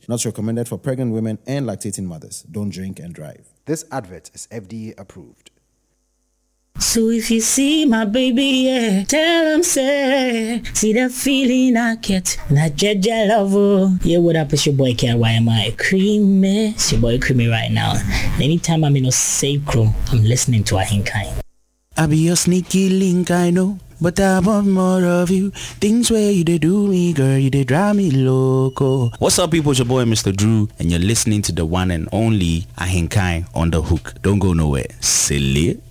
Not recommended for pregnant women and lactating mothers. Don't drink and drive. This advert is FDA approved. So if you see my baby, yeah, tell him say, see the feeling I get, not Jeje love. Yeah, what up? It's your boy KYMI Creamy. It's your boy Creamy right now. Anytime I'm in a sacrum, I'm listening to Ahinkai. I be your sneaky link, I know, but I want more of you. Things where you dey do me, girl, you dey drive me loco. What's up, people? It's your boy Mr. Drew, and you're listening to the one and only Ahinkai on the Hook. Don't go nowhere. Silly.